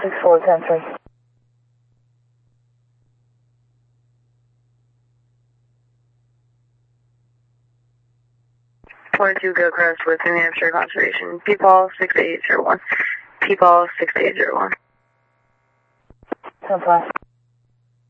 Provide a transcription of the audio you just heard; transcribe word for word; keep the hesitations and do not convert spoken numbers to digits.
six four ten three. twenty-two Gilchrist with New Hampshire Conservation. P-Paul six eight zero one. P-Paul six eight zero one. ten five.